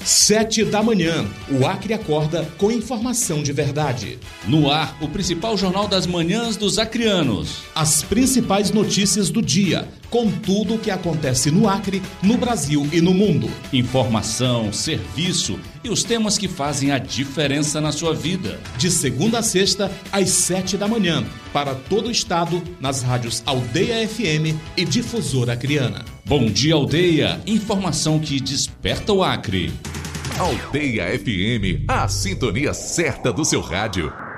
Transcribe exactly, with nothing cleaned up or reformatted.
Sete da manhã, o Acre acorda com informação de verdade. No ar, o principal jornal das manhãs dos acreanos. As principais notícias do dia, com tudo o que acontece no Acre, no Brasil e no mundo. Informação, serviço e os temas que fazem a diferença na sua vida. De segunda a sexta, às sete da manhã, para todo o estado, nas rádios Aldeia F M e Difusora Acreana. Bom dia, Aldeia. Informação que desperta o Acre. Aldeia F M, a sintonia certa do seu rádio.